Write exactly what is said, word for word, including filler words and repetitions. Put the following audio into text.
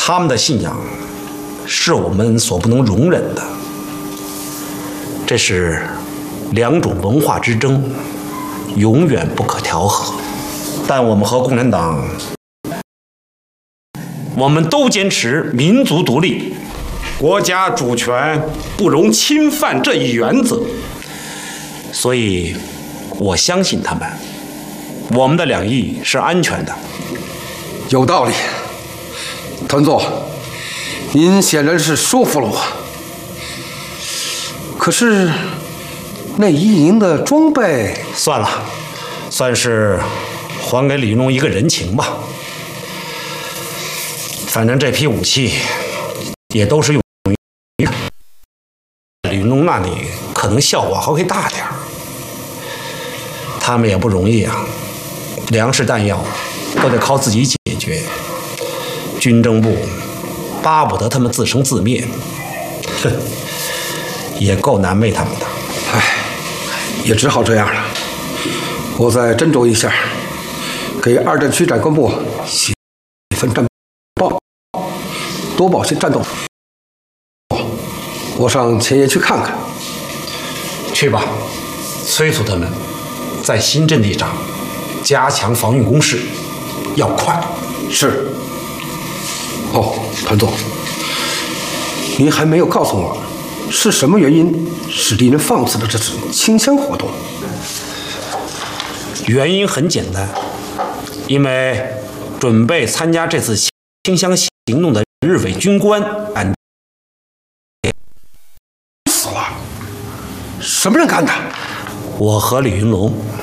他们的信仰是我们所不能容忍的。这是两种文化之争，永远不可调和。但我们和共产党，我们都坚持民族独立， 国家主权不容侵犯这一原则。 所以，我相信他们，我们的两翼是安全的。 有道理，团座，您显然是说服了我。可是，那一营的装备， 算了，算是还给李云龙一个人情吧。反正这批武器也都是用于李云龙那里，可能效果还会大点儿。他们也不容易啊，粮食弹药都得靠自己解决。军政部巴不得他们自生自灭，哼，也够难为他们的。 唉，也只好这样了。我再斟酌一下，给二战区长官部写一份战报，多报些战斗。我上前沿去看看。 去吧，催促他们在新阵地上加强防御工事，要快。 是。哦，团座，您还没有告诉我，是什么原因使敌人放肆了这次清乡活动？ 原因很简单，因为准备参加这次清乡行动的日伪军官俺死了，什么人干的？ 我和李云龙